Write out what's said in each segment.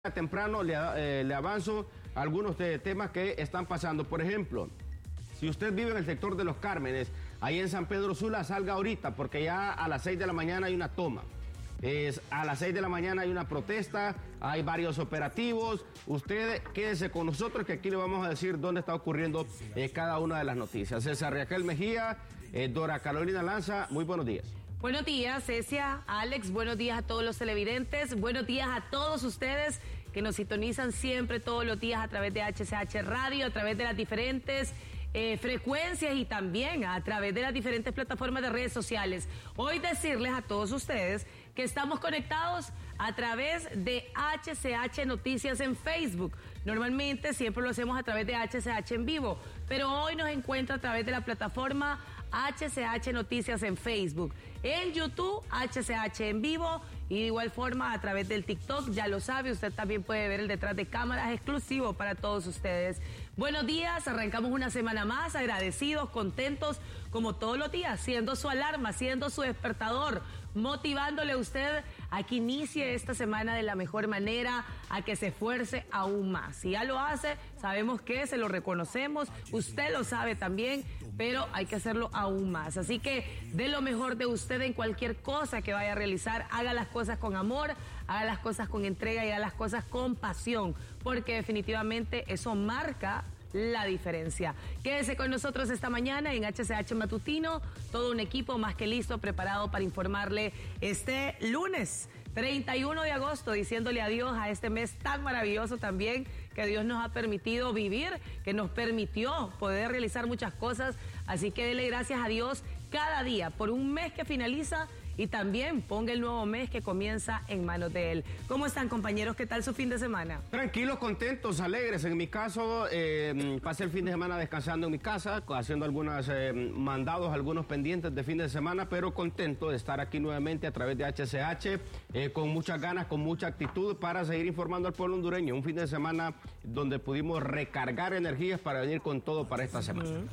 Temprano le avanzo algunos temas que están pasando. Por ejemplo, si usted vive en el sector de Los Cármenes, ahí en San Pedro Sula, salga ahorita, porque ya a las 6 de la mañana hay una toma. A las 6 de la mañana hay una protesta, hay varios operativos. Usted quédese con nosotros, que aquí le vamos a decir dónde está ocurriendo cada una de las noticias. César Raquel Mejía, Dora Carolina Lanza, muy buenos días. Buenos días, Cecia, Alex, buenos días a todos los televidentes, buenos días a todos ustedes que nos sintonizan siempre, todos los días a través de HCH Radio, a través de las diferentes frecuencias y también a través de las diferentes plataformas de redes sociales. Hoy decirles a todos ustedes que estamos conectados a través de HCH Noticias en Facebook. Normalmente siempre lo hacemos a través de HCH en vivo, pero hoy nos encuentra a través de la plataforma HCH Noticias en Facebook, en YouTube, HCH en vivo y de igual forma a través del TikTok, ya lo sabe, usted también puede ver el detrás de cámaras exclusivo para todos ustedes. Buenos días, arrancamos una semana más, agradecidos, contentos, como todos los días, siendo su alarma, siendo su despertador, motivándole a usted a que inicie esta semana de la mejor manera, a que se esfuerce aún más. Si ya lo hace, sabemos que se lo reconocemos, usted lo sabe también, pero hay que hacerlo aún más. Así que dé lo mejor de usted en cualquier cosa que vaya a realizar, haga las cosas con amor, haga las cosas con entrega y haga las cosas con pasión, porque definitivamente eso marca la diferencia. Quédese con nosotros esta mañana en HCH Matutino, todo un equipo más que listo, preparado para informarle este lunes 31 de agosto, diciéndole adiós a este mes tan maravilloso también que Dios nos ha permitido vivir, que nos permitió poder realizar muchas cosas, así que dele gracias a Dios cada día por un mes que finaliza y también ponga el nuevo mes que comienza en manos de Él. ¿Cómo están, compañeros? ¿Qué tal su fin de semana? Tranquilos, contentos, alegres. En mi caso, pasé el fin de semana descansando en mi casa, haciendo algunos mandados, algunos pendientes de fin de semana, pero contento de estar aquí nuevamente a través de HCH, con muchas ganas, con mucha actitud para seguir informando al pueblo hondureño. Un fin de semana donde pudimos recargar energías para venir con todo para esta semana.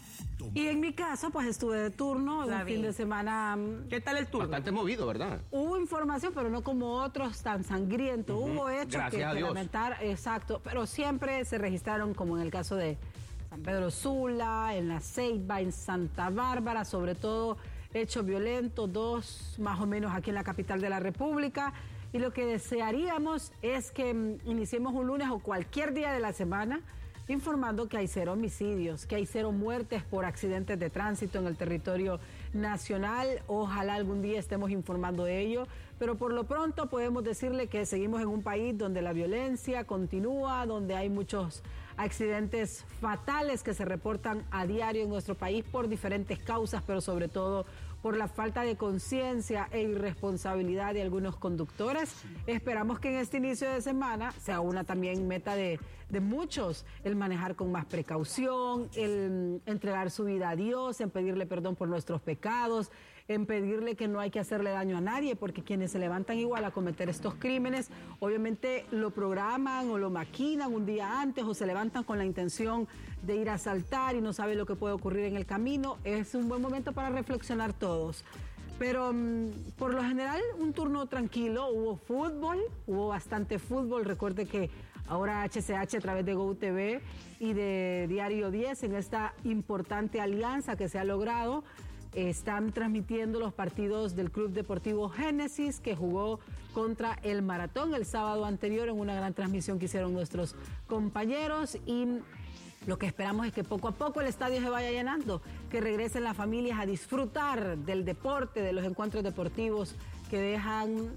Y en mi caso, pues estuve de turno, un fin de semana. ¿Qué tal el turno? Bastante movido, ¿verdad? Hubo información, pero no como otros tan sangrientos. Hubo hechos que lamentar, exacto, pero siempre se registraron, como en el caso de San Pedro Sula, en La Ceiba, en Santa Bárbara, sobre todo hechos violentos, 2 más o menos aquí en la capital de la República. Y lo que desearíamos es que iniciemos un lunes o cualquier día de la semana informando que hay 0 homicidios, que hay 0 muertes por accidentes de tránsito en el territorio nacional. Ojalá algún día estemos informando de ello, pero por lo pronto podemos decirle que seguimos en un país donde la violencia continúa, donde hay muchos accidentes fatales que se reportan a diario en nuestro país por diferentes causas, pero sobre todo por la falta de conciencia e irresponsabilidad de algunos conductores. Esperamos que en este inicio de semana sea una también meta de muchos, el manejar con más precaución, el entregar su vida a Dios, en pedirle perdón por nuestros pecados, en pedirle que no hay que hacerle daño a nadie, porque quienes se levantan igual a cometer estos crímenes, obviamente lo programan o lo maquinan un día antes o se levantan con la intención de ir a asaltar y no sabe lo que puede ocurrir en el camino. Es un buen momento para reflexionar todos. Pero por lo general un turno tranquilo, hubo fútbol, hubo bastante fútbol. Recuerde que ahora HCH a través de GoTV y de Diario 10, en esta importante alianza que se ha logrado, están transmitiendo los partidos del Club Deportivo Génesis, que jugó contra el Maratón el sábado anterior en una gran transmisión que hicieron nuestros compañeros, y lo que esperamos es que poco a poco el estadio se vaya llenando, que regresen las familias a disfrutar del deporte, de los encuentros deportivos que dejan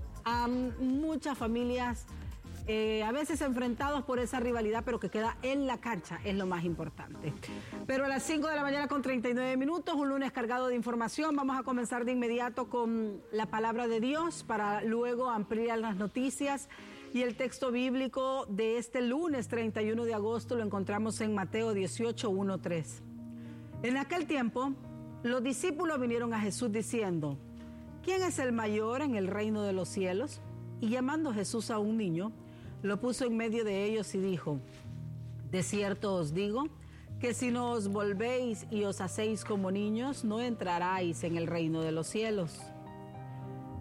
a muchas familias a veces enfrentados por esa rivalidad, pero que queda en la cancha, es lo más importante. Pero a las 5 de la mañana con 39 minutos, un lunes cargado de información. Vamos a comenzar de inmediato con la palabra de Dios para luego ampliar las noticias. Y el texto bíblico de este lunes 31 de agosto lo encontramos en Mateo 18, 1-3. En aquel tiempo, los discípulos vinieron a Jesús diciendo: ¿quién es el mayor en el reino de los cielos? Y llamando Jesús a un niño, lo puso en medio de ellos y dijo: de cierto os digo, que si no os volvéis y os hacéis como niños, no entraráis en el reino de los cielos.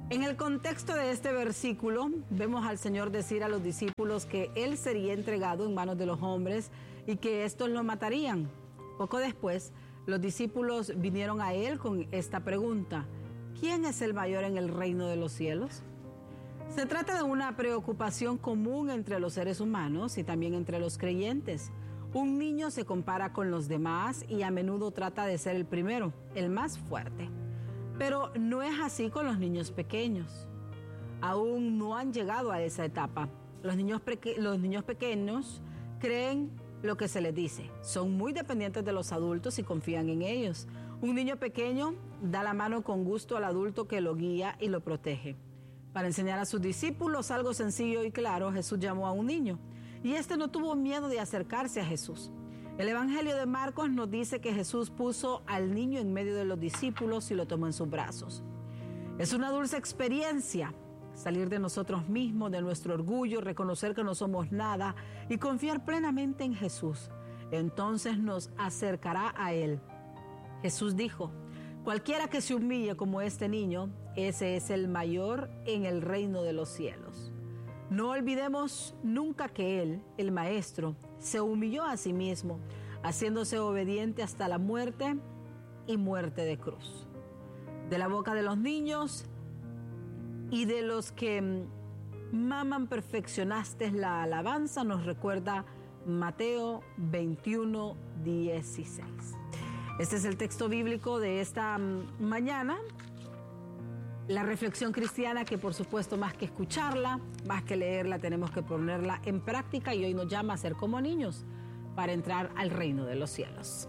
En el contexto de este versículo, vemos al Señor decir a los discípulos que Él sería entregado en manos de los hombres y que estos lo matarían. Poco después, los discípulos vinieron a Él con esta pregunta: ¿quién es el mayor en el reino de los cielos? Se trata de una preocupación común entre los seres humanos y también entre los creyentes. Un niño se compara con los demás y a menudo trata de ser el primero, el más fuerte. Pero no es así con los niños pequeños. Aún no han llegado a esa etapa. Los niños pequeños creen lo que se les dice. Son muy dependientes de los adultos y confían en ellos. Un niño pequeño da la mano con gusto al adulto que lo guía y lo protege. Para enseñar a sus discípulos algo sencillo y claro, Jesús llamó a un niño. Y este no tuvo miedo de acercarse a Jesús. El Evangelio de Marcos nos dice que Jesús puso al niño en medio de los discípulos y lo tomó en sus brazos. Es una dulce experiencia salir de nosotros mismos, de nuestro orgullo, reconocer que no somos nada y confiar plenamente en Jesús. Entonces nos acercará a Él. Jesús dijo: cualquiera que se humille como este niño, ese es el mayor en el reino de los cielos. No olvidemos nunca que Él, el Maestro, se humilló a sí mismo, haciéndose obediente hasta la muerte y muerte de cruz. De la boca de los niños y de los que maman perfeccionaste la alabanza, nos recuerda Mateo 21:16. Este es el texto bíblico de esta mañana. La reflexión cristiana que, por supuesto, más que escucharla, más que leerla, tenemos que ponerla en práctica, y hoy nos llama a ser como niños para entrar al reino de los cielos.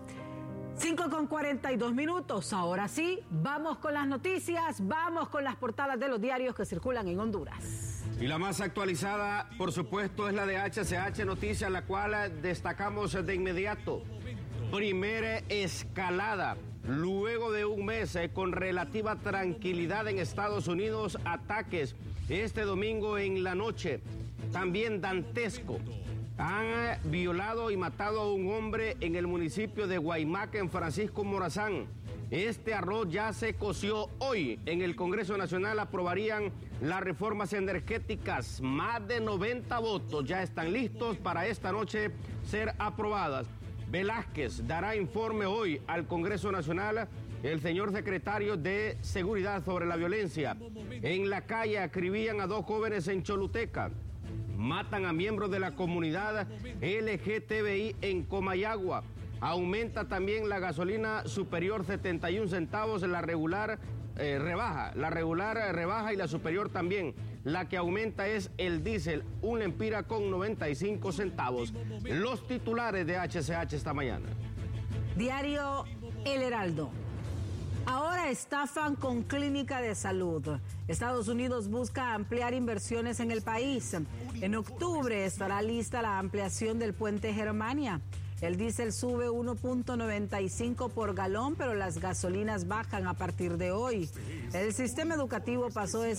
5:42. Ahora sí, vamos con las noticias, vamos con las portadas de los diarios que circulan en Honduras. Y la más actualizada, por supuesto, es la de HCH Noticias, la cual destacamos de inmediato. Primera escalada. Luego de un mes con relativa tranquilidad en Estados Unidos, ataques este domingo en la noche, también dantesco. Han violado y matado a un hombre en el municipio de Guaymaca, en Francisco Morazán. Este arroz ya se coció hoy. En el Congreso Nacional aprobarían las reformas energéticas. Más de 90 votos ya están listos para esta noche ser aprobadas. Velázquez dará informe hoy al Congreso Nacional, el señor secretario de Seguridad, sobre la violencia. En la calle acribillan a 2 jóvenes en Choluteca. Matan a miembros de la comunidad LGTBI en Comayagua. Aumenta también la gasolina superior 71 centavos, la regular rebaja. La regular rebaja y la superior también. La que aumenta es el diésel, 1 lempira con 95 centavos. Los titulares de HCH esta mañana. Diario El Heraldo. Ahora estafan con clínica de salud. Estados Unidos busca ampliar inversiones en el país. En octubre estará lista la ampliación del puente Germania. El diésel sube 1.95 por galón, pero las gasolinas bajan a partir de hoy. El sistema educativo pasó de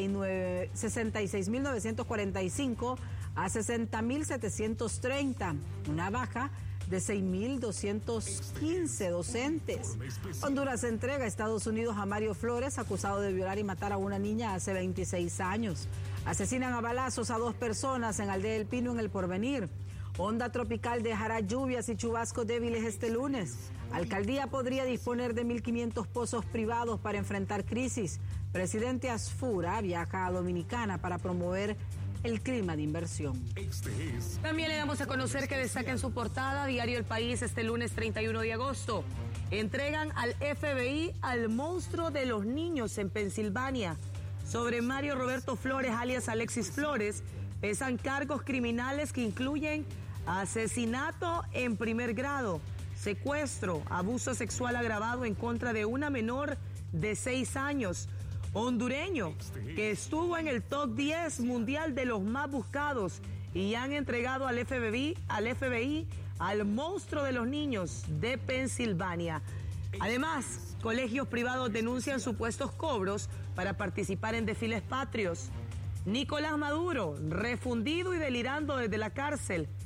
66.945 a 60.730, una baja de 6.215 docentes. Honduras entrega a Estados Unidos a Mario Flores, acusado de violar y matar a una niña hace 26 años. Asesinan a balazos a 2 personas en Aldea del Pino, en El Porvenir. Onda tropical dejará lluvias y chubascos débiles este lunes. Alcaldía podría disponer de 1.500 pozos privados para enfrentar crisis. Presidente Asfura viaja a Dominicana para promover el clima de inversión. También le damos a conocer que destaca en su portada Diario El País este lunes 31 de agosto. Entregan al FBI al monstruo de los niños en Pensilvania. Sobre Mario Roberto Flores, alias Alexis Flores, pesan cargos criminales que incluyen asesinato en primer grado, secuestro, abuso sexual agravado en contra de una menor de 6 años, hondureño que estuvo en el top 10 mundial de los más buscados, y han entregado al FBI al monstruo de los niños de Pensilvania. Además, colegios privados denuncian supuestos cobros para participar en desfiles patrios. Nicolás Maduro, refundido y delirando desde la cárcel.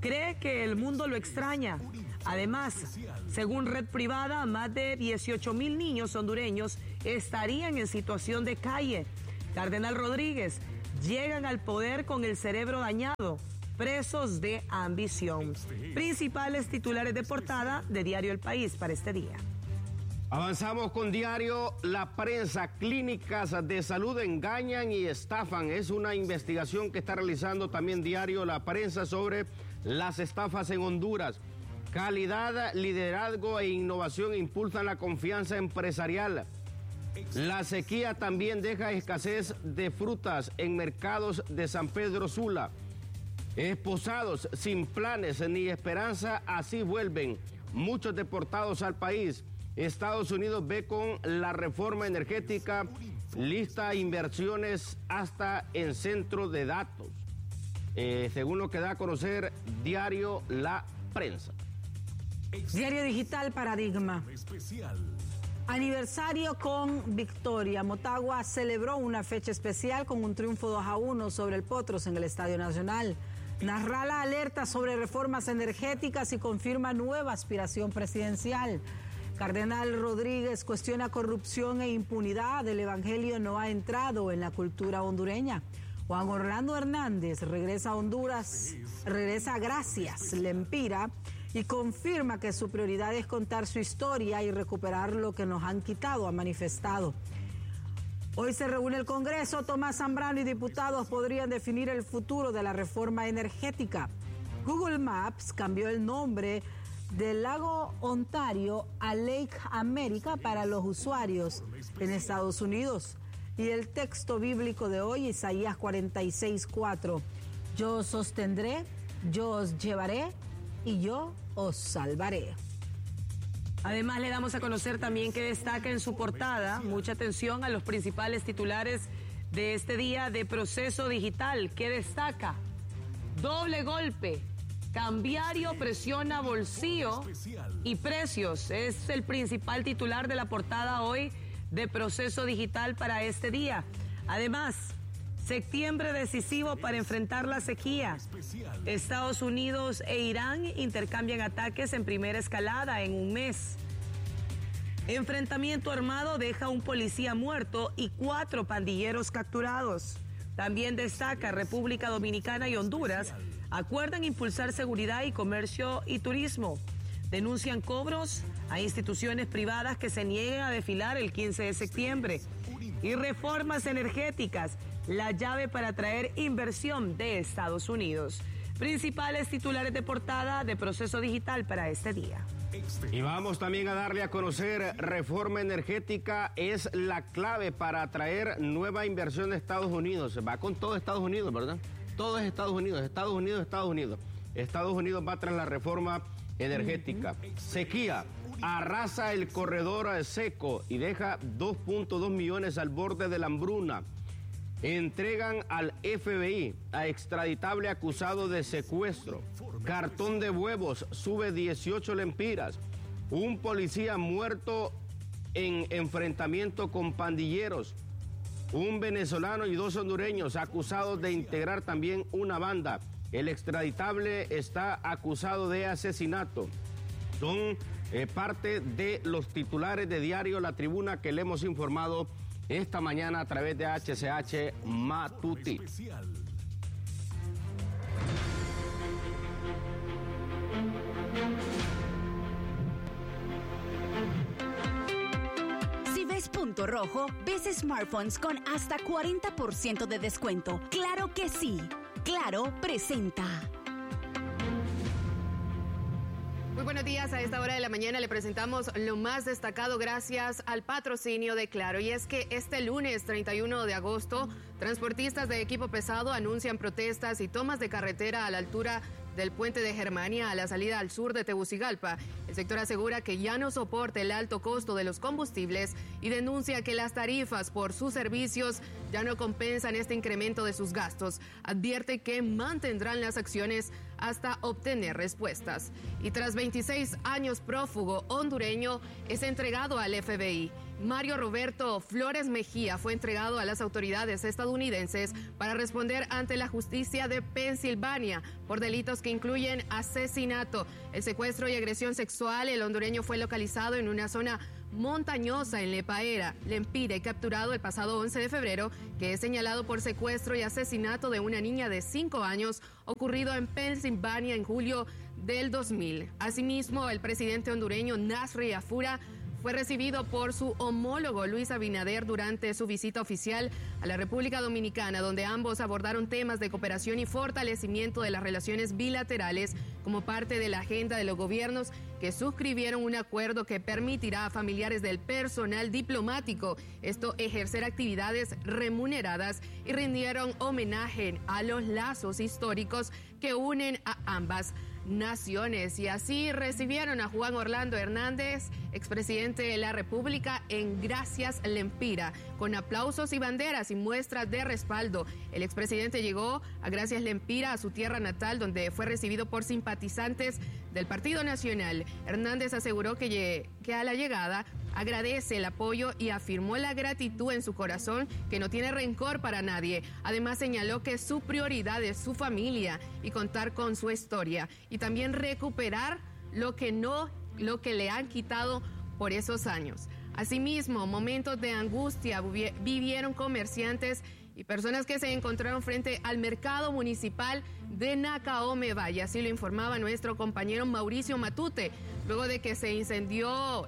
cree que el mundo lo extraña. Además, según Red Privada, más de 18,000 niños hondureños estarían en situación de calle. Cardenal Rodríguez, llegan al poder con el cerebro dañado, presos de ambición. Principales titulares de portada de Diario El País para este día. Avanzamos con Diario La Prensa. Clínicas de salud engañan y estafan. Es una investigación que está realizando también Diario La Prensa sobre las estafas en Honduras. Calidad, liderazgo e innovación impulsan la confianza empresarial. La sequía también deja escasez de frutas en mercados de San Pedro Sula. Esposados sin planes ni esperanza, así vuelven muchos deportados al país. Estados Unidos ve con la reforma energética lista inversiones hasta en centro de datos, según lo que da a conocer Diario La Prensa. Diario Digital Paradigma. Aniversario con victoria. Motagua celebró una fecha especial con un triunfo 2-1 sobre el Potros en el Estadio Nacional. Narrala alerta sobre reformas energéticas y confirma nueva aspiración presidencial. Cardenal Rodríguez cuestiona corrupción e impunidad. El evangelio no ha entrado en la cultura hondureña. Juan Orlando Hernández regresa a Honduras, regresa gracias Lempira y confirma que su prioridad es contar su historia y recuperar lo que nos han quitado, ha manifestado. Hoy se reúne el Congreso. Tomás Zambrano y diputados podrían definir el futuro de la reforma energética. Google Maps cambió el nombre del lago Ontario a Lake America para los usuarios en Estados Unidos. Y el texto bíblico de hoy, Isaías 46:4. Yo os sostendré, yo os llevaré y yo os salvaré. Además, le damos a conocer también que destaca en su portada, mucha atención a los principales titulares de este día de Proceso Digital. ¿Qué destaca? Doble golpe. Cambiario presiona bolsillo y precios. Es el principal titular de la portada hoy de Proceso Digital para este día. Además, septiembre decisivo para enfrentar la sequía. Estados Unidos e Irán intercambian ataques en primera escalada en un mes. Enfrentamiento armado deja un policía muerto y 4 pandilleros capturados. También destaca República Dominicana y Honduras acuerdan impulsar seguridad y comercio y turismo. Denuncian cobros a instituciones privadas que se niegan a desfilar el 15 de septiembre. Y reformas energéticas, la llave para atraer inversión de Estados Unidos. Principales titulares de portada de Proceso Digital para este día. Y vamos también a darle a conocer, reforma energética es la clave para atraer nueva inversión de Estados Unidos. Va con todo Estados Unidos, ¿verdad? Todo es Estados Unidos, Estados Unidos, Estados Unidos. Estados Unidos va tras la reforma energética. Sequía, arrasa el corredor seco y deja 2.2 millones al borde de la hambruna. Entregan al FBI a extraditable acusado de secuestro. Cartón de huevos sube 18 lempiras. Un policía muerto en enfrentamiento con pandilleros. Un venezolano y 2 hondureños acusados de integrar también una banda. El extraditable está acusado de asesinato. Son parte de los titulares de Diario La Tribuna que le hemos informado esta mañana a través de HCH Matuti. Si ves punto rojo, ves smartphones con hasta 40% de descuento. ¡Claro que sí! Claro presenta. Muy buenos días, a esta hora de la mañana le presentamos lo más destacado gracias al patrocinio de Claro. Y es que este lunes 31 de agosto, transportistas de equipo pesado anuncian protestas y tomas de carretera a la altura del puente de Germania a la salida al sur de Tegucigalpa. El sector asegura que ya no soporta el alto costo de los combustibles y denuncia que las tarifas por sus servicios ya no compensan este incremento de sus gastos. Advierte que mantendrán las acciones hasta obtener respuestas. Y tras 26 años prófugo hondureño es entregado al FBI. Mario Roberto Flores Mejía fue entregado a las autoridades estadounidenses para responder ante la justicia de Pensilvania por delitos que incluyen asesinato, el secuestro y agresión sexual. El hondureño fue localizado en una zona montañosa en Lempira y capturado el pasado 11 de febrero, que es señalado por secuestro y asesinato de una niña de 5 años ocurrido en Pensilvania en julio del 2000. Asimismo, el presidente hondureño Nasri Afura fue recibido por su homólogo Luis Abinader durante su visita oficial a la República Dominicana, donde ambos abordaron temas de cooperación y fortalecimiento de las relaciones bilaterales como parte de la agenda de los gobiernos que suscribieron un acuerdo que permitirá a familiares del personal diplomático ejercer actividades remuneradas, y rindieron homenaje a los lazos históricos que unen a ambas naciones. Y así recibieron a Juan Orlando Hernández, expresidente de la República, en Gracias Lempira, con aplausos y banderas y muestras de respaldo. El expresidente llegó a Gracias Lempira, a su tierra natal, donde fue recibido por simpatizantes del Partido Nacional. Hernández aseguró que a la llegada agradece el apoyo y afirmó la gratitud en su corazón, que no tiene rencor para nadie. Además señaló que su prioridad es su familia y contar con su historia, y también recuperar lo que le han quitado por esos años. Asimismo, momentos de angustia vivieron comerciantes y personas que se encontraron frente al mercado municipal de Nacaome Valle. Así lo informaba nuestro compañero Mauricio Matute, luego de que se incendió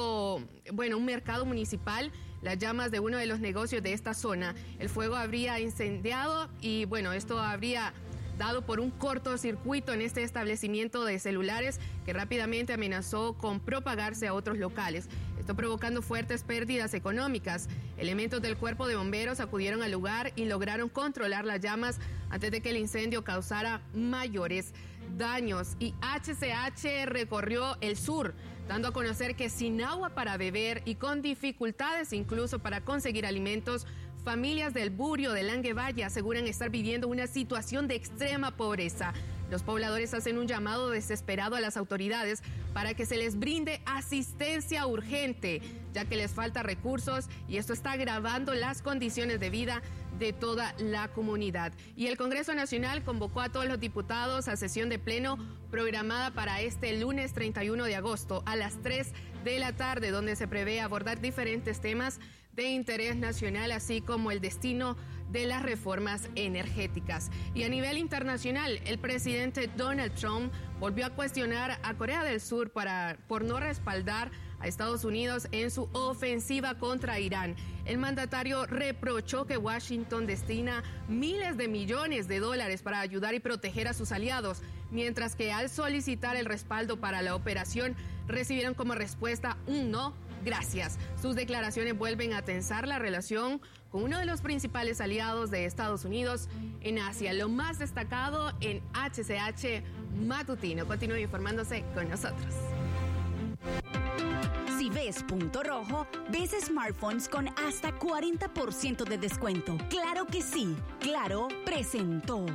un mercado municipal, las llamas de uno de los negocios de esta zona. El fuego habría incendiado y esto habría dado por un cortocircuito en este establecimiento de celulares, que rápidamente amenazó con propagarse a otros locales, esto provocando fuertes pérdidas económicas. Elementos del cuerpo de bomberos acudieron al lugar y lograron controlar las llamas antes de que el incendio causara mayores daños. Y HCH recorrió el sur, dando a conocer que sin agua para beber y con dificultades incluso para conseguir alimentos, familias del Burio de Languevalle aseguran estar viviendo una situación de extrema pobreza. Los pobladores hacen un llamado desesperado a las autoridades para que se les brinde asistencia urgente, ya que les falta recursos y esto está agravando las condiciones de vida de toda la comunidad. Y el Congreso Nacional convocó a todos los diputados a sesión de pleno programada para este lunes 31 de agosto a las 3 de la tarde, donde se prevé abordar diferentes temas de interés nacional, así como el destino de las reformas energéticas. Y a nivel internacional, el presidente Donald Trump volvió a cuestionar a Corea del Sur por no respaldar a Estados Unidos en su ofensiva contra Irán. El mandatario reprochó que Washington destina miles de millones de dólares para ayudar y proteger a sus aliados, mientras que al solicitar el respaldo para la operación recibieron como respuesta un no, gracias. Sus declaraciones vuelven a tensar la relación con uno de los principales aliados de Estados Unidos en Asia. Lo más destacado en HCH Matutino. Continúe informándose con nosotros. Si ves punto rojo, ves smartphones con hasta 40% de descuento. ¡Claro que sí! Claro presentó.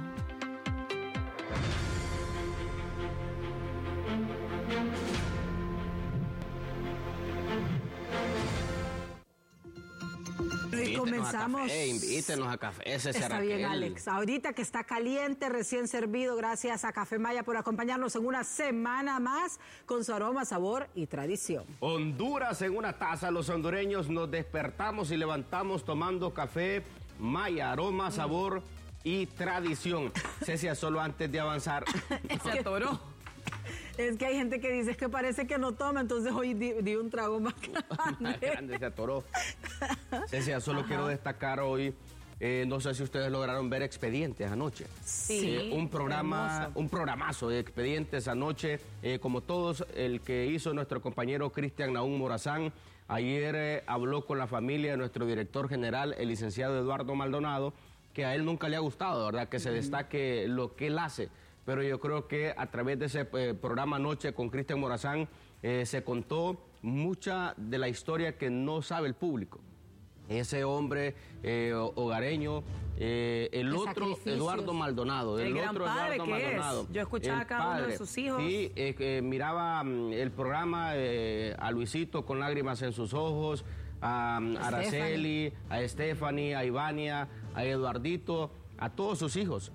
Comenzamos. Invítenos a café. Está bien, Alex. Ahorita que está caliente, recién servido, gracias a Café Maya por acompañarnos en una semana más con su aroma, sabor y tradición. Honduras en una taza. Los hondureños nos despertamos y levantamos tomando café Maya, aroma, sabor y tradición. Cecia, solo antes de avanzar. Se atoró. Es que hay gente que dice, es que parece que no toma, entonces hoy di un trago más grande. Más grande, se atoró. Cecia, solo quiero destacar hoy, no sé si ustedes lograron ver Expedientes anoche. Sí. Un programazo de Expedientes anoche, como todos, el que hizo nuestro compañero Cristian Naúm Morazán. Ayer habló con la familia de nuestro director general, el licenciado Eduardo Maldonado, que a él nunca le ha gustado, ¿verdad?, que se destaque lo que él hace. Pero yo creo que a través de ese programa anoche con Cristian Morazán se contó mucha de la historia que no sabe el público. Ese hombre hogareño, el otro Eduardo Maldonado, el otro padre Eduardo Maldonado. Yo escuchaba a cada uno de sus hijos. Sí, miraba el programa a Luisito con lágrimas en sus ojos, a Araceli, a Stephanie, a Ivania, a Eduardito, a todos sus hijos,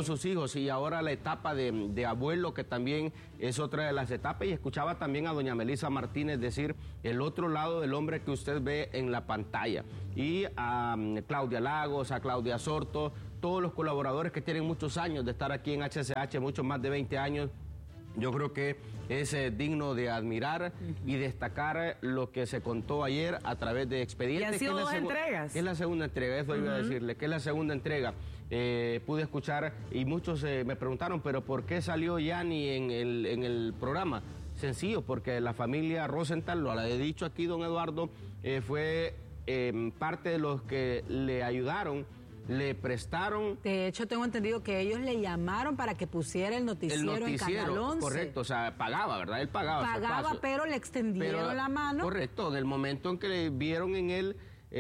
y ahora la etapa de abuelo, que también es otra de las etapas, y escuchaba también a doña Melissa Martínez decir el otro lado del hombre que usted ve en la pantalla, y a Claudia Lagos, a Claudia Sorto, todos los colaboradores que tienen muchos años de estar aquí en HCH, muchos más de 20 años. Yo creo que es digno de admirar y destacar lo que se contó ayer a través de Expedientes. Y han sido 2 entregas. Es la segunda entrega, eso iba a decirle, que es la segunda entrega. Pude escuchar y muchos me preguntaron, pero ¿por qué salió Yanni en el programa? Sencillo, porque la familia Rosenthal, lo he dicho aquí don Eduardo, fue parte de los que le ayudaron, le prestaron. De hecho, tengo entendido que ellos le llamaron para que pusiera el noticiero en Canal 11. Correcto, o sea, pagaba, ¿verdad? Él pagaba. Pagaba, pero le extendieron la mano. Correcto, del momento en que le vieron en él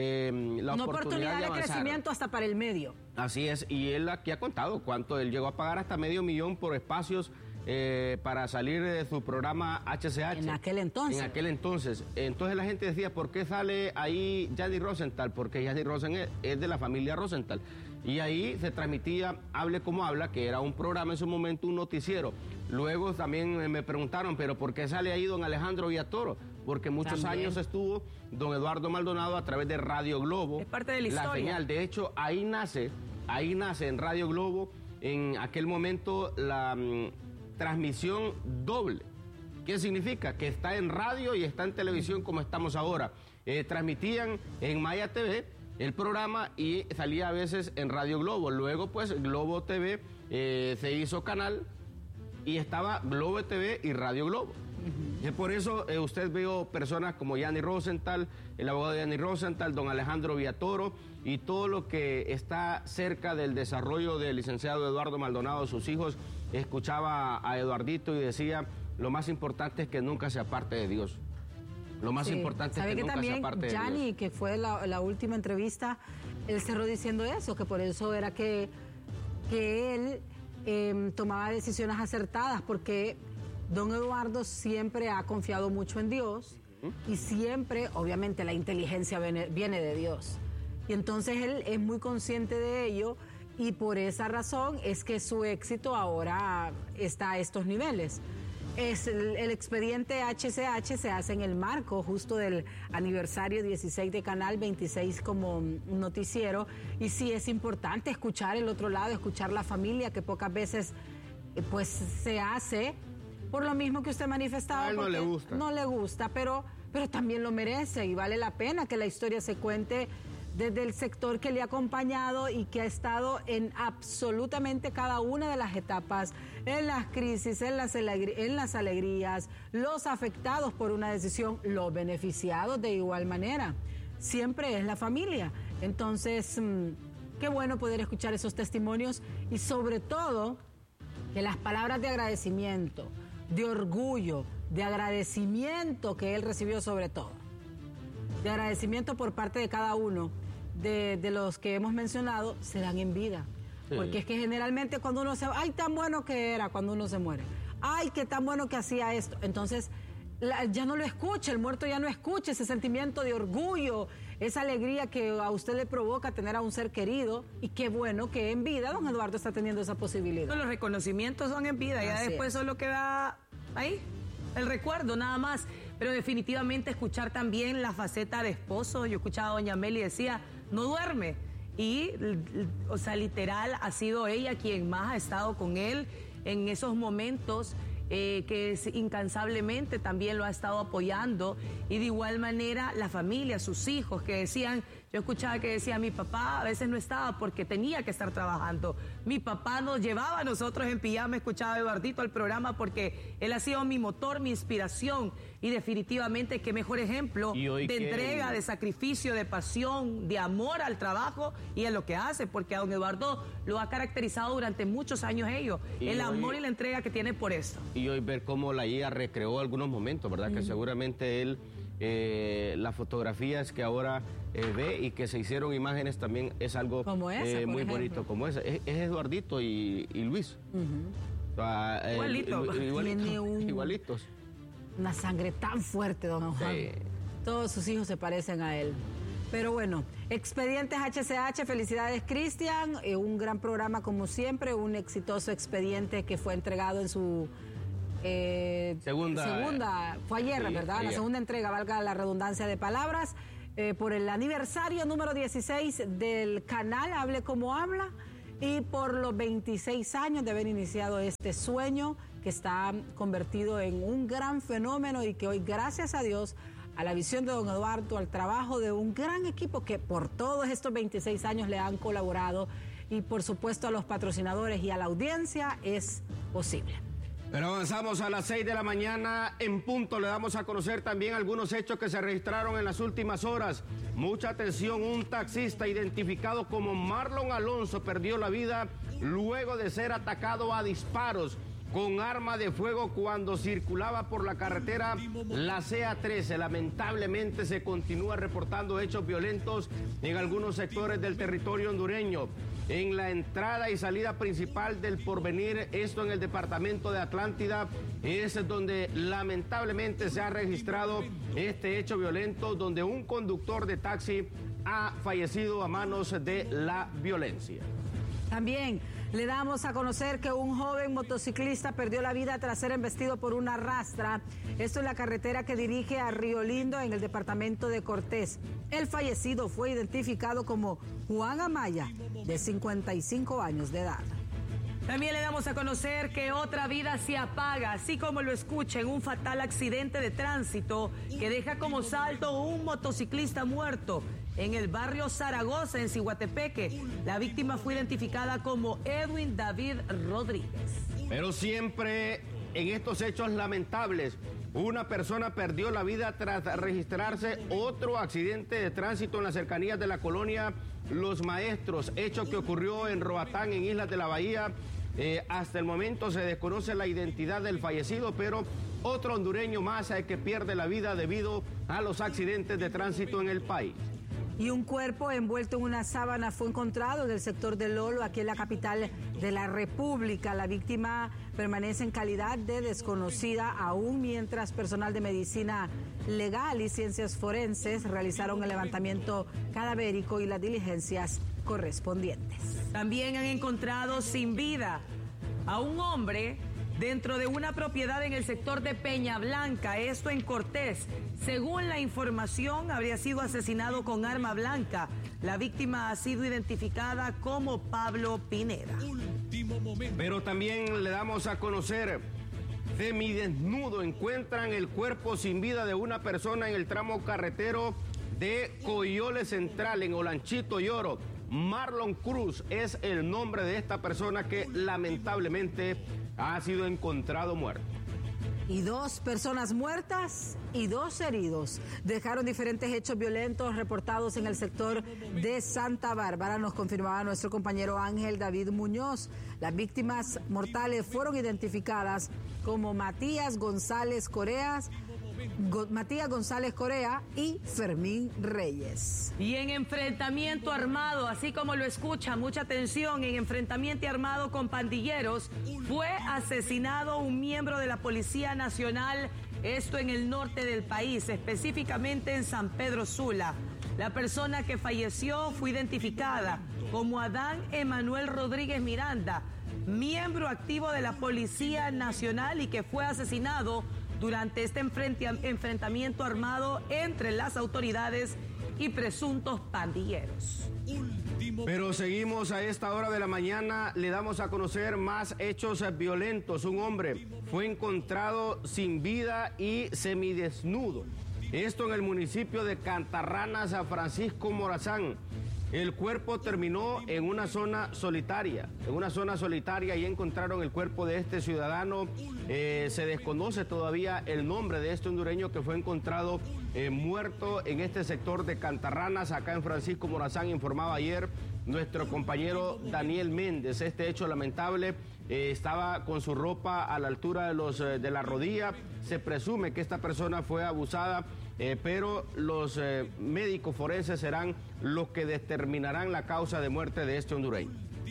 la oportunidad de crecimiento hasta para el medio. Así es, y él aquí ha contado cuánto él llegó a pagar hasta $500,000 por espacios para salir de su programa HCH. En aquel entonces. Entonces la gente decía, ¿por qué sale ahí Yanni Rosenthal? Porque Yanni Rosenthal es de la familia Rosenthal. Y ahí se transmitía Hable Como Habla, que era un programa en su momento, un noticiero. Luego también me preguntaron, ¿pero por qué sale ahí don Alejandro Villatoro? Porque muchos años estuvo don Eduardo Maldonado a través de Radio Globo. Es parte de la historia. Señal. De hecho, ahí nace en Radio Globo, en aquel momento, la transmisión doble. ¿Qué significa? Que está en radio y está en televisión como estamos ahora. Transmitían en Maya TV el programa y salía a veces en Radio Globo. Luego, pues, Globo TV se hizo canal y estaba Globo TV y Radio Globo. Y por eso usted veo personas como Yanni Rosenthal, el abogado de Yanni Rosenthal, don Alejandro Villatoro, y todo lo que está cerca del desarrollo del licenciado Eduardo Maldonado, sus hijos. Escuchaba a Eduardito y decía, lo más importante es que nunca se aparte de Dios. Lo más importante es que nunca se aparte de Dios. Yanni, que fue la última entrevista, él cerró diciendo eso, que por eso era que él tomaba decisiones acertadas, porque don Eduardo siempre ha confiado mucho en Dios y siempre, obviamente, la inteligencia viene de Dios. Y entonces él es muy consciente de ello y por esa razón es que su éxito ahora está a estos niveles. El expediente HCH se hace en el marco justo del aniversario 16 de Canal 26 como noticiero, y sí es importante escuchar el otro lado, escuchar la familia, que pocas veces pues se hace, por lo mismo que usted manifestaba. A él no le gusta. No le gusta, pero también lo merece y vale la pena que la historia se cuente desde el sector que le ha acompañado y que ha estado en absolutamente cada una de las etapas, en las crisis, en las alegrías, los afectados por una decisión, los beneficiados de igual manera. Siempre es la familia. Entonces, qué bueno poder escuchar esos testimonios y sobre todo que las palabras de agradecimiento, de orgullo, de agradecimiento que él recibió sobre todo, de agradecimiento por parte de cada uno de los que hemos mencionado, se dan en vida. Sí. Porque es que generalmente cuando uno se... ¡Ay, tan bueno que era cuando uno se muere! ¡Ay, qué tan bueno que hacía esto! Entonces, ya no lo escucha, el muerto ya no escucha ese sentimiento de orgullo, esa alegría que a usted le provoca tener a un ser querido, y qué bueno que en vida don Eduardo está teniendo esa posibilidad. Los reconocimientos son en vida, ya después solo queda ahí, el recuerdo nada más. Pero definitivamente escuchar también la faceta de esposo. Yo escuchaba a doña Meli y decía, no duerme. Y, o sea, literal, ha sido ella quien más ha estado con él en esos momentos, que incansablemente también lo ha estado apoyando. Y de igual manera, la familia, sus hijos, que decían, yo escuchaba que decía, mi papá a veces no estaba porque tenía que estar trabajando. Mi papá nos llevaba a nosotros en pijama, escuchaba a Eduardito al programa porque él ha sido mi motor, mi inspiración. Y definitivamente, qué mejor ejemplo de entrega, de sacrificio, de pasión, de amor al trabajo y a lo que hace, porque a don Eduardo lo ha caracterizado durante muchos años el amor y la entrega que tiene por esto. Y hoy ver cómo la IA recreó algunos momentos, ¿verdad? Que seguramente él, las fotografías que ahora ve y que se hicieron imágenes también es algo muy bonito, como esa. Es Eduardito y Luis. O sea, igualitos. Igualitos. Una sangre tan fuerte, don Juan. Sí. todos sus hijos se parecen a él. Pero bueno, Expedientes HCH, felicidades Cristian, un gran programa como siempre, un exitoso expediente que fue entregado en su segunda, fue ayer, sí, ¿verdad? Ayer. La segunda entrega, valga la redundancia de palabras, por el aniversario número 16 del canal Hable Como Habla y por los 26 años de haber iniciado este sueño que está convertido en un gran fenómeno y que hoy, gracias a Dios, a la visión de don Eduardo, al trabajo de un gran equipo que por todos estos 26 años le han colaborado y por supuesto a los patrocinadores y a la audiencia, es posible. Pero avanzamos a las 6 de la mañana en punto. Le damos a conocer también algunos hechos que se registraron en las últimas horas. Mucha atención, un taxista identificado como Marlon Alonso perdió la vida luego de ser atacado a disparos con arma de fuego cuando circulaba por la carretera la CA13. Lamentablemente se continúa reportando hechos violentos en algunos sectores del territorio hondureño. En la entrada y salida principal del Porvenir, esto en el departamento de Atlántida, es donde lamentablemente se ha registrado este hecho violento, donde un conductor de taxi ha fallecido a manos de la violencia. También le damos a conocer que un joven motociclista perdió la vida tras ser embestido por una rastra. Esto en la carretera que dirige a Río Lindo en el departamento de Cortés. El fallecido fue identificado como Juan Amaya, de 55 años de edad. También le damos a conocer que otra vida se apaga, así como lo escucha, en un fatal accidente de tránsito que deja como saldo un motociclista muerto en el barrio Zaragoza, en Ciguatepeque. La víctima fue identificada como Edwin David Rodríguez. Pero siempre en estos hechos lamentables, una persona perdió la vida tras registrarse otro accidente de tránsito en las cercanías de la colonia Los Maestros, hecho que ocurrió en Roatán, en Islas de la Bahía. Hasta el momento se desconoce la identidad del fallecido, pero otro hondureño más que pierde la vida debido a los accidentes de tránsito en el país. Y un cuerpo envuelto en una sábana fue encontrado en el sector de Lolo, aquí en la capital de la República. La víctima permanece en calidad de desconocida aún, mientras personal de medicina legal y ciencias forenses realizaron el levantamiento cadavérico y las diligencias correspondientes. También han encontrado sin vida a un hombre dentro de una propiedad en el sector de Peña Blanca, esto en Cortés. Según la información, habría sido asesinado con arma blanca. La víctima ha sido identificada como Pablo Pineda. Pero también le damos a conocer, semidesnudo encuentran el cuerpo sin vida de una persona en el tramo carretero de Coyole Central, en Olanchito y Oro. Marlon Cruz es el nombre de esta persona que lamentablemente ha sido encontrado muerto. Y 2 personas muertas y 2 heridos. Dejaron diferentes hechos violentos reportados en el sector de Santa Bárbara, nos confirmaba nuestro compañero Ángel David Muñoz. Las víctimas mortales fueron identificadas como Matías González Corea y Fermín Reyes. Y en enfrentamiento armado, así como lo escucha, mucha atención, en enfrentamiento armado con pandilleros, fue asesinado un miembro de la Policía Nacional, esto en el norte del país, específicamente en San Pedro Sula. La persona que falleció fue identificada como Adán Emanuel Rodríguez Miranda, miembro activo de la Policía Nacional y que fue asesinado durante este enfrentamiento armado entre las autoridades y presuntos pandilleros. Pero seguimos a esta hora de la mañana, le damos a conocer más hechos violentos. Un hombre fue encontrado sin vida y semidesnudo. Esto en el municipio de Cantarranas, San Francisco Morazán. El cuerpo terminó en una zona solitaria. Y encontraron el cuerpo de este ciudadano. Se desconoce todavía el nombre de este hondureño que fue encontrado muerto en este sector de Cantarranas, acá en Francisco Morazán, informaba ayer nuestro compañero Daniel Méndez. Este hecho lamentable, estaba con su ropa a la altura de la rodilla. Se presume que esta persona fue abusada, pero los médicos forenses serán los que determinarán la causa de muerte de este hondureño.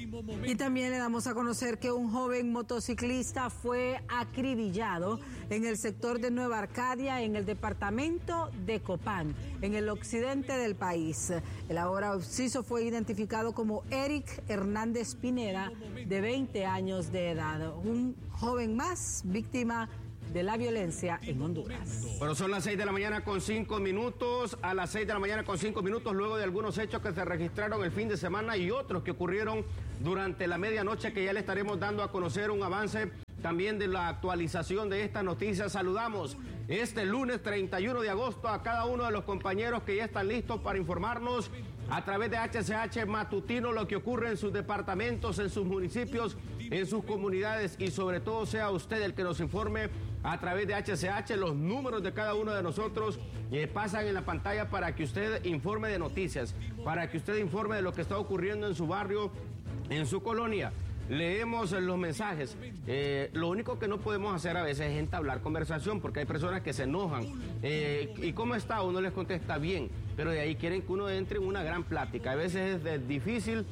Y también le damos a conocer que un joven motociclista fue acribillado en el sector de Nueva Arcadia, en el departamento de Copán, en el occidente del país. El ahora occiso fue identificado como Eric Hernández Pineda, de 20 años de edad. Un joven más víctima de la violencia en Honduras. Bueno, son las 6 de la mañana con 5 minutos, a las 6 de la mañana con 5 minutos, luego de algunos hechos que se registraron el fin de semana y otros que ocurrieron durante la medianoche, que ya le estaremos dando a conocer un avance también de la actualización de estas noticias. Saludamos este lunes 31 de agosto a cada uno de los compañeros que ya están listos para informarnos a través de HCH Matutino lo que ocurre en sus departamentos, en sus municipios, en sus comunidades, y sobre todo sea usted el que nos informe a través de HCH. Los números de cada uno de nosotros pasan en la pantalla para que usted informe de noticias, para que usted informe de lo que está ocurriendo en su barrio, en su colonia. Leemos los mensajes. Lo único que no podemos hacer a veces es entablar conversación, porque hay personas que se enojan. ¿Y cómo está? Uno les contesta bien, pero de ahí quieren que uno entre en una gran plática. A veces es difícil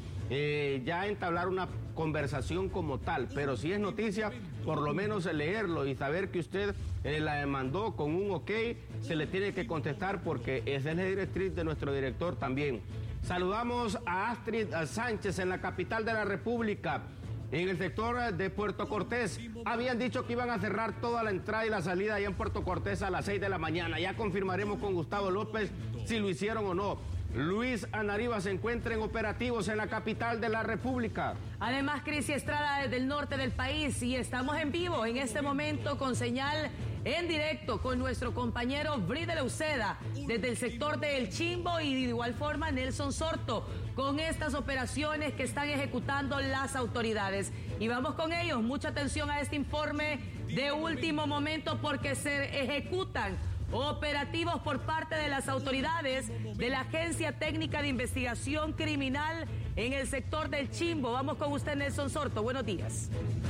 ya entablar una conversación como tal, pero si es noticia, por lo menos leerlo y saber que usted la mandó con un ok, se le tiene que contestar, porque esa es la directriz de nuestro director también. Saludamos a Astrid Sánchez en la capital de la República. En el sector de Puerto Cortés, habían dicho que iban a cerrar toda la entrada y la salida allá en Puerto Cortés a las 6 de la mañana. Ya confirmaremos con Gustavo López si lo hicieron o no. Luis Anariba se encuentra en operativos en la capital de la República. Además, Crisi Estrada desde el norte del país, y estamos en vivo en este momento con señal en directo con nuestro compañero Bridel Uceda desde el sector de El Chimbo, y de igual forma Nelson Sorto con estas operaciones que están ejecutando las autoridades. Y vamos con ellos, mucha atención a este informe de último momento, porque se ejecutan operativos por parte de las autoridades de la Agencia Técnica de Investigación Criminal en el sector del Chimbo. Vamos con usted, Nelson Sorto. Buenos días.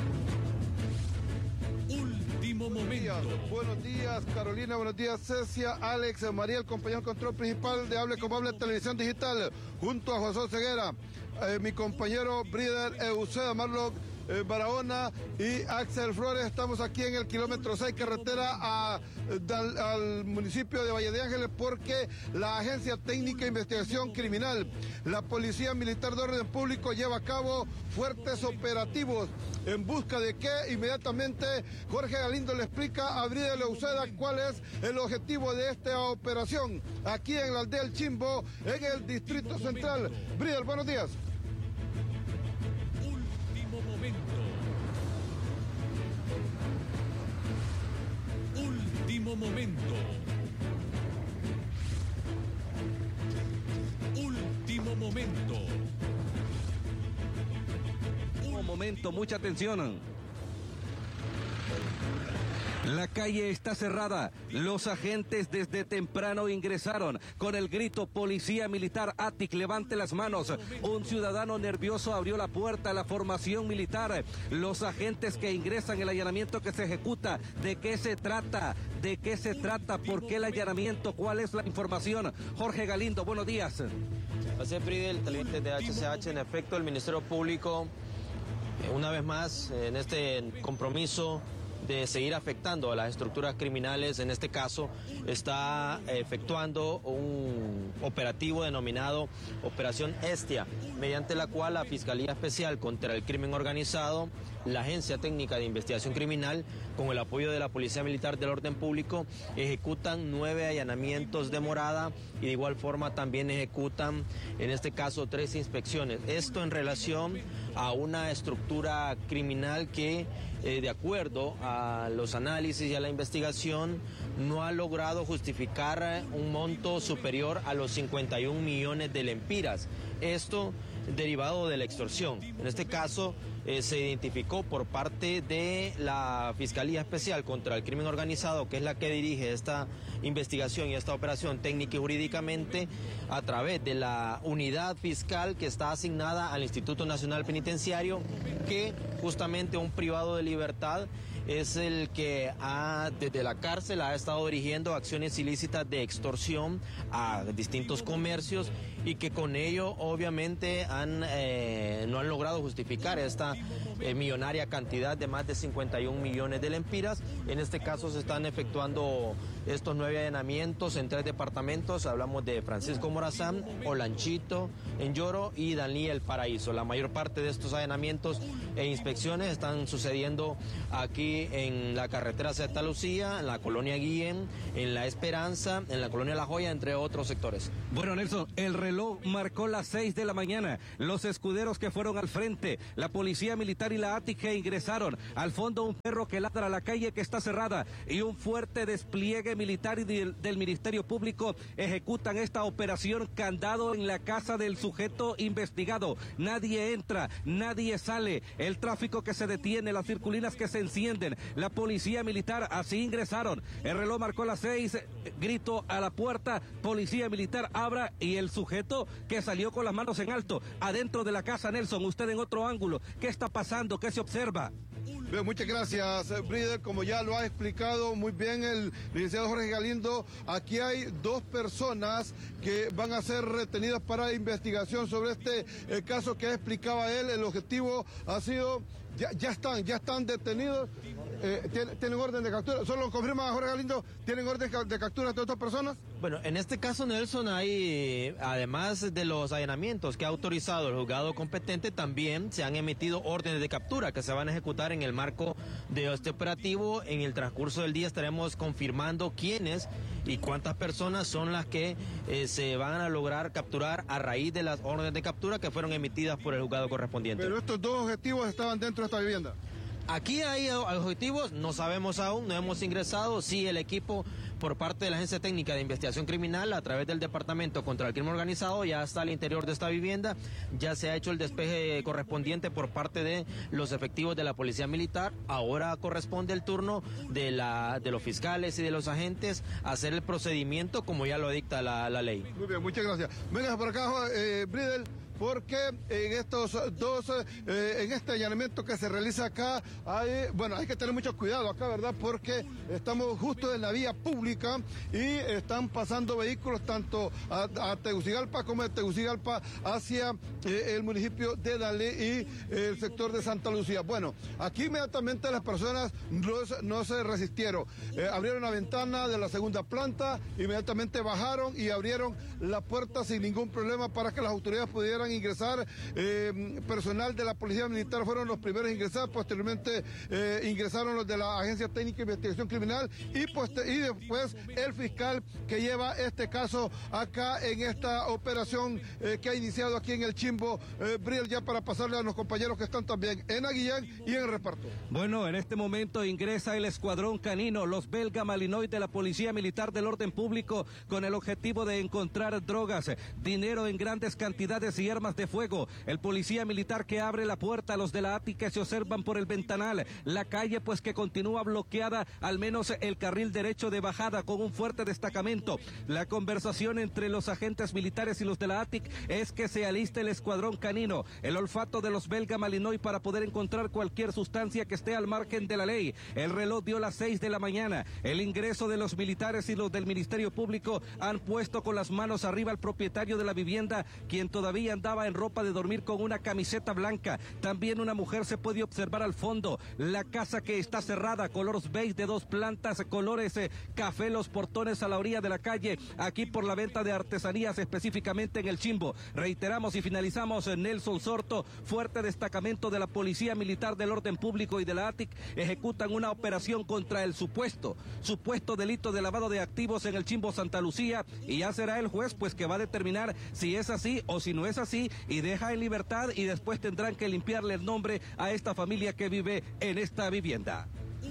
Último momento. Buenos días, Carolina. Buenos días, Cecia, Alex, María, el compañero control principal de Hable Como Hable Televisión Digital, junto a José Ceguera, mi compañero Bridel Uceda, Marlock Barahona y Axel Flores. Estamos aquí en el kilómetro 6, carretera al municipio de Valle de Ángeles, porque la Agencia Técnica de Investigación Criminal, la Policía Militar de Orden Público, lleva a cabo fuertes operativos. ¿En busca de qué? Inmediatamente Jorge Galindo le explica a Bridel Uceda cuál es el objetivo de esta operación aquí en la aldea El Chimbo, en el Distrito Central. Bridel, buenos días. Último momento. Último momento. Un momento, mucha atención. La calle está cerrada. Los agentes desde temprano ingresaron con el grito: Policía Militar ATIC, levante las manos. Un ciudadano nervioso abrió la puerta a la formación militar. Los agentes que ingresan, el allanamiento que se ejecuta, ¿de qué se trata? ¿De qué se trata? ¿Por qué el allanamiento? ¿Cuál es la información? Jorge Galindo, buenos días. Así es, Bridel, televidentes de HCH. En efecto, el Ministerio Público, una vez más, en este compromiso de seguir afectando a las estructuras criminales, en este caso está efectuando un operativo denominado Operación Hestia, mediante la cual la Fiscalía Especial contra el Crimen Organizado, la Agencia Técnica de Investigación Criminal, con el apoyo de la Policía Militar del Orden Público, ejecutan 9 allanamientos de morada y de igual forma también ejecutan, en este caso, 3 inspecciones. Esto en relación a una estructura criminal que, de acuerdo a los análisis y a la investigación, no ha logrado justificar un monto superior a los 51 millones de lempiras. Esto derivado de la extorsión. En este caso, se identificó por parte de la Fiscalía Especial contra el Crimen Organizado, que es la que dirige esta investigación y esta operación técnica y jurídicamente, a través de la unidad fiscal que está asignada al Instituto Nacional Penitenciario, que justamente un privado de libertad es el que desde la cárcel ha estado dirigiendo acciones ilícitas de extorsión a distintos comercios y que con ello obviamente no han logrado justificar esta millonaria cantidad de más de 51 millones de lempiras. En este caso se están efectuando estos 9 allanamientos en 3 departamentos. Hablamos de Francisco Morazán, Olanchito, en Lloro y Danlí El Paraíso. La mayor parte de estos allanamientos e inspecciones están sucediendo aquí en la carretera Santa Lucía, en la colonia Guillén, en La Esperanza, en la colonia La Joya, entre otros sectores. Bueno, Nelson, el reloj marcó las 6 de la mañana. Los escuderos que fueron al frente, la policía militar y la ATIC que ingresaron. Al fondo un perro que ladra a la calle que está cerrada y un fuerte despliegue militar y del Ministerio Público ejecutan esta operación candado en la casa del sujeto investigado. Nadie entra, nadie sale. El tráfico que se detiene, las circulinas que se encienden. La policía militar así ingresaron. El reloj marcó las 6, grito a la puerta, policía militar abra y el sujeto que salió con las manos en alto adentro de la casa. Nelson, usted en otro ángulo, ¿qué está pasando? ¿Qué se observa? Bien, muchas gracias, Brider. Como ya lo ha explicado muy bien el licenciado Jorge Galindo, aquí hay 2 personas que van a ser retenidas para investigación sobre este caso que explicaba él. El objetivo ha sido, ya están detenidos, tienen orden de captura. Solo confirma Jorge Galindo, ¿tienen orden de captura de estas personas? Bueno, en este caso, Nelson, hay, además de los allanamientos que ha autorizado el juzgado competente, también se han emitido órdenes de captura que se van a ejecutar en el marco de este operativo. En el transcurso del día estaremos confirmando quiénes y cuántas personas son las que se van a lograr capturar a raíz de las órdenes de captura que fueron emitidas por el juzgado correspondiente. Pero estos 2 objetivos estaban dentro de esta vivienda. Aquí hay objetivos, no sabemos aún, no hemos ingresado. Sí, el equipo por parte de la Agencia Técnica de Investigación Criminal a través del Departamento contra el Crimen Organizado ya está al interior de esta vivienda, ya se ha hecho el despeje correspondiente por parte de los efectivos de la Policía Militar. Ahora corresponde el turno de los fiscales y de los agentes a hacer el procedimiento como ya lo dicta la ley. Muy bien, muchas gracias. Venga por acá, Bridel. Porque en estos 2, en este allanamiento que se realiza acá, hay que tener mucho cuidado acá, ¿verdad? Porque estamos justo en la vía pública y están pasando vehículos tanto a Tegucigalpa como de Tegucigalpa hacia el municipio de Danlí y el sector de Santa Lucía. Bueno, aquí inmediatamente las personas no se resistieron. Abrieron la ventana de la segunda planta, inmediatamente bajaron y abrieron la puerta sin ningún problema para que las autoridades pudieran ingresar. Personal de la Policía Militar fueron los primeros a ingresar, posteriormente ingresaron los de la Agencia Técnica de Investigación Criminal y después el fiscal que lleva este caso acá en esta operación que ha iniciado aquí en el Chimbo, Briel, ya para pasarle a los compañeros que están también en Aguillán y en el reparto. Bueno, en este momento ingresa el escuadrón canino, los belga Malinois de la Policía Militar del Orden Público, con el objetivo de encontrar drogas, dinero en grandes cantidades y armas de fuego. El policía militar que abre la puerta, los de la ATI que se observan por el ventanal, la calle pues que continúa bloqueada, al menos el carril derecho de bajada con un fuerte destacamento. La conversación entre los agentes militares y los de la ATIC es que se aliste el escuadrón canino, el olfato de los belga Malinois para poder encontrar cualquier sustancia que esté al margen de la ley. El reloj dio las 6 de la mañana. El ingreso de los militares y los del Ministerio Público han puesto con las manos arriba al propietario de la vivienda, quien todavía andaba en ropa de dormir con una camiseta blanca. También una mujer se puede observar al fondo. La casa que está cerrada, color beige de 2 plantas, colores café, los portones a la orilla de la calle, aquí por la venta de artesanías, específicamente en el Chimbo. Reiteramos y finalizamos, Nelson Sorto, fuerte destacamento de la Policía Militar del Orden Público y de la ATIC ejecutan una operación contra el supuesto delito de lavado de activos en el Chimbo Santa Lucía, y ya será el juez pues que va a determinar si es así o si no es así, y deja en libertad, y después tendrán que limpiarle el nombre a esta familia que vive en esta vivienda.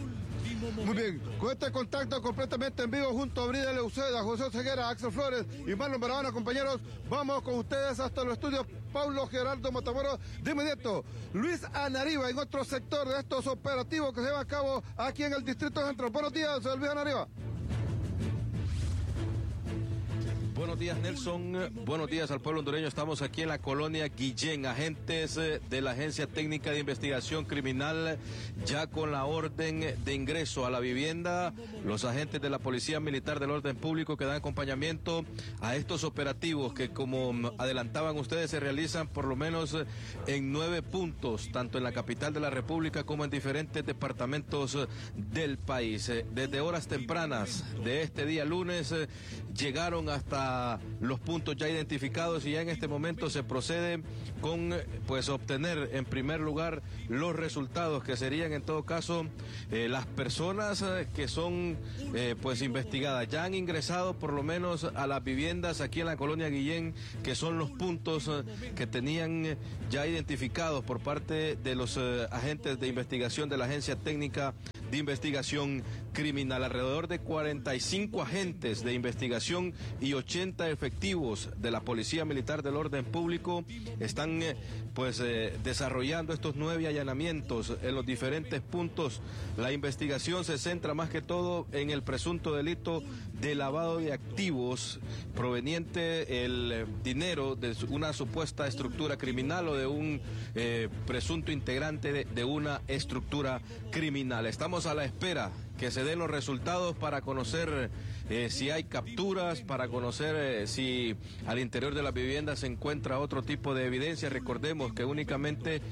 Muy bien, con este contacto completamente en vivo junto a Brida Leuceda, José Ceguera, Axel Flores y Marlon Barahona, compañeros, vamos con ustedes hasta los estudios Paulo Gerardo Matamoros. De inmediato, Luis Anariva en otro sector de estos operativos que se llevan a cabo aquí en el Distrito Central. Buenos días, Luis Anariva. Buenos días, Nelson. Buenos días al pueblo hondureño. Estamos aquí en la colonia Guillén. Agentes de la Agencia Técnica de Investigación Criminal ya con la orden de ingreso a la vivienda. Los agentes de la Policía Militar del Orden Público que dan acompañamiento a estos operativos que, como adelantaban ustedes, se realizan por lo menos en 9 puntos, tanto en la capital de la República como en diferentes departamentos del país. Desde horas tempranas de este día lunes llegaron hasta los puntos ya identificados y ya en este momento se procede con obtener en primer lugar los resultados que serían en todo caso las personas que son investigadas. Ya han ingresado por lo menos a las viviendas aquí en la colonia Guillén, que son los puntos que tenían ya identificados por parte de los agentes de investigación de la Agencia Técnica de Investigación Criminal. Alrededor de 45 agentes de investigación y 80 efectivos de la Policía Militar del Orden Público están desarrollando estos 9 allanamientos en los diferentes puntos. La investigación se centra más que todo en el presunto delito de lavado de activos proveniente el dinero de una supuesta estructura criminal o de un presunto integrante de una estructura criminal. Estamos a la espera que se den los resultados para conocer si hay capturas, para conocer si al interior de la vivienda se encuentra otro tipo de evidencia. Recordemos que únicamente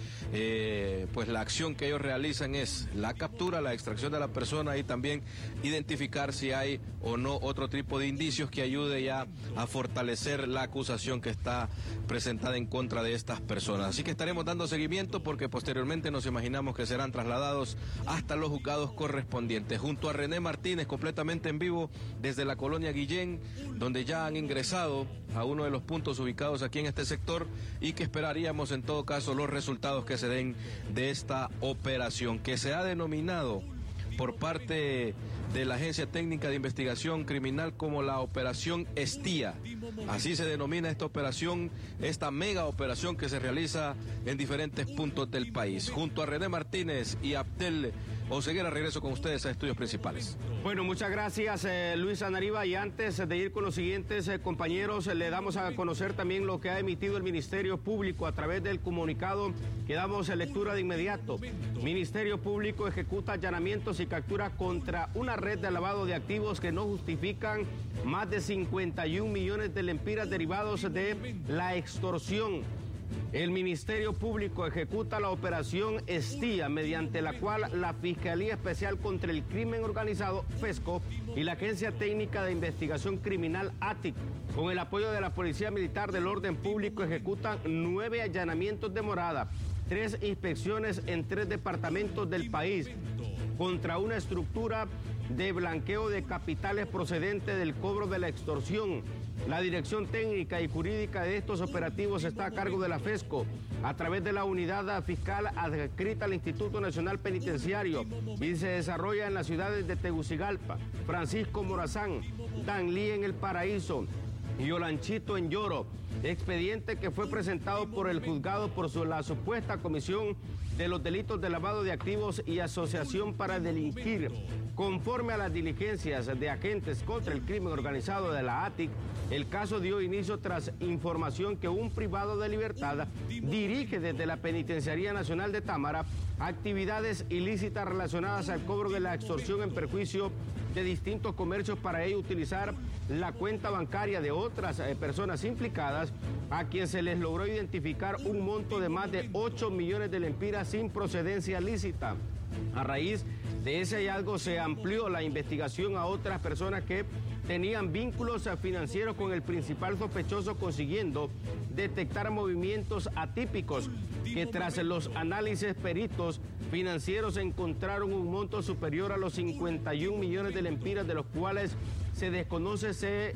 la acción que ellos realizan es la captura, la extracción de la persona y también identificar si hay o no otro tipo de indicios que ayude ya a fortalecer la acusación que está presentada en contra de estas personas. Así que estaremos dando seguimiento porque posteriormente nos imaginamos que serán trasladados hasta los juzgados correspondientes. Junto a René Martínez, completamente en vivo desde la colonia Guillén, donde ya han ingresado a uno de los puntos ubicados aquí en este sector y que esperaríamos en todo caso los resultados que se den de esta operación que se ha denominado por parte de la Agencia Técnica de Investigación Criminal como la Operación Estía. Así se denomina esta operación, esta mega operación que se realiza en diferentes puntos del país. Junto a René Martínez y Abdel Oseguera, regreso con ustedes a Estudios Principales. Bueno, muchas gracias, Luis Anariba. Y antes de ir con los siguientes compañeros, le damos a conocer también lo que ha emitido el Ministerio Público a través del comunicado que damos lectura de inmediato. Ministerio Público ejecuta allanamientos y capturas contra una red de lavado de activos que no justifican más de 51 millones de lempiras derivados de la extorsión. El Ministerio Público ejecuta la operación Estía, mediante la cual la Fiscalía Especial contra el Crimen Organizado, FESCO, y la Agencia Técnica de Investigación Criminal, ATIC, con el apoyo de la Policía Militar del Orden Público, ejecutan 9 allanamientos de morada, 3 inspecciones en 3 departamentos del país, contra una estructura de blanqueo de capitales procedente del cobro de la extorsión. La dirección técnica y jurídica de estos operativos está a cargo de la FESCO, a través de la unidad fiscal adscrita al Instituto Nacional Penitenciario, y se desarrolla en las ciudades de Tegucigalpa, Francisco Morazán, Danlí en El Paraíso y Olanchito en Lloro. Expediente que fue presentado por el juzgado por la supuesta comisión de los delitos de lavado de activos y asociación para delinquir. Conforme a las diligencias de agentes contra el crimen organizado de la ATIC, el caso dio inicio tras información que un privado de libertad dirige desde la Penitenciaría Nacional de Támara actividades ilícitas relacionadas al cobro de la extorsión en perjuicio de distintos comercios para ello utilizar la cuenta bancaria de otras personas implicadas, a quien se les logró identificar un monto de más de 8 millones de lempiras sin procedencia lícita. A raíz de ese hallazgo se amplió la investigación a otras personas que tenían vínculos financieros con el principal sospechoso, consiguiendo detectar movimientos atípicos que tras los análisis peritos financieros encontraron un monto superior a los 51 millones de lempiras, de los cuales se desconoce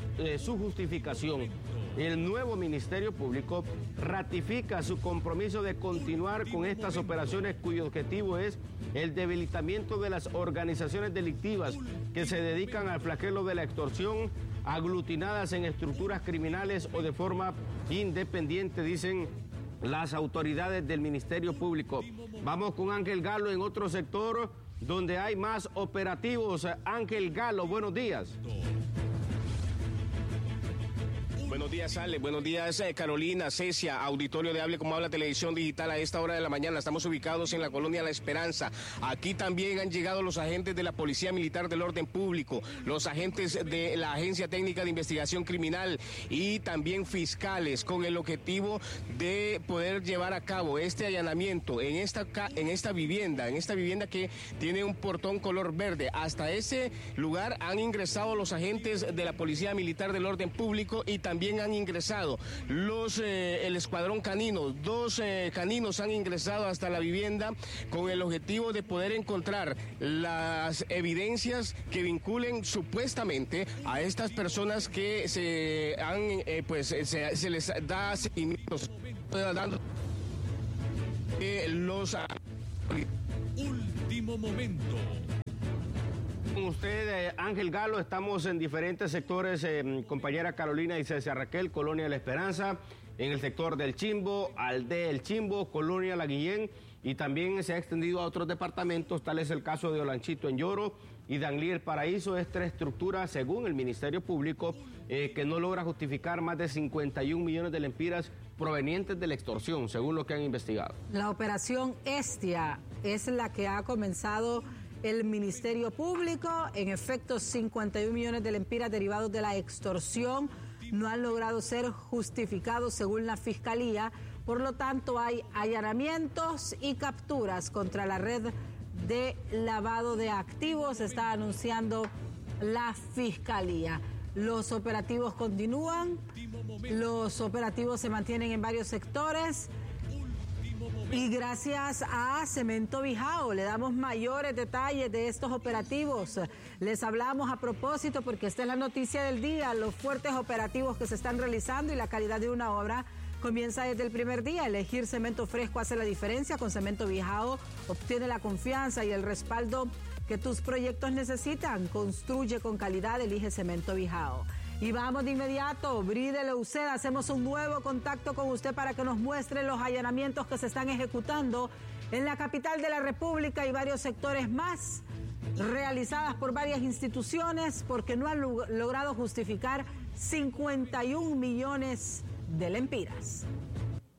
su justificación. El nuevo Ministerio Público ratifica su compromiso de continuar con estas operaciones cuyo objetivo es el debilitamiento de las organizaciones delictivas que se dedican al flagelo de la extorsión, aglutinadas en estructuras criminales o de forma independiente, dicen las autoridades del Ministerio Público. Vamos con Ángel Galo en otro sector donde hay más operativos. Ángel Galo, buenos días. Buenos días, Ale. Buenos días, Carolina, Cecia, auditorio de Hable Como Habla Televisión Digital. A esta hora de la mañana estamos ubicados en la colonia La Esperanza. Aquí también han llegado los agentes de la Policía Militar del Orden Público, los agentes de la Agencia Técnica de Investigación Criminal y también fiscales, con el objetivo de poder llevar a cabo este allanamiento en esta vivienda que tiene un portón color verde. Hasta ese lugar han ingresado los agentes de la Policía Militar del Orden Público y también han ingresado el escuadrón canino. 2 caninos han ingresado hasta la vivienda con el objetivo de poder encontrar las evidencias que vinculen supuestamente a estas personas que se les da seguimiento, dando los último momento. Con usted, Ángel Galo, estamos en diferentes sectores, compañera Carolina y Cecia Raquel, Colonia La Esperanza, en el sector del Chimbo, Aldea El Chimbo, Colonia La Guillén, y también se ha extendido a otros departamentos, tal es el caso de Olanchito en Lloro y Danlí El Paraíso. Esta estructura, según el Ministerio Público, que no logra justificar más de 51 millones de lempiras provenientes de la extorsión, según lo que han investigado. La operación Estia es la que ha comenzado el Ministerio Público. En efecto, 51 millones de lempiras derivados de la extorsión no han logrado ser justificados según la Fiscalía. Por lo tanto, hay allanamientos y capturas contra la red de lavado de activos, está anunciando la Fiscalía. Los operativos continúan, los operativos se mantienen en varios sectores. Y gracias a Cemento Bijao le damos mayores detalles de estos operativos. Les hablamos a propósito porque esta es la noticia del día, los fuertes operativos que se están realizando y la calidad de una obra comienza desde el primer día. Elegir cemento fresco hace la diferencia. Con Cemento Bijao obtiene la confianza y el respaldo que tus proyectos necesitan. Construye con calidad, elige Cemento Bijao. Y vamos de inmediato, Bride Leuceda, hacemos un nuevo contacto con usted para que nos muestre los allanamientos que se están ejecutando en la capital de la República y varios sectores más, realizadas por varias instituciones porque no han logrado justificar 51 millones de lempiras.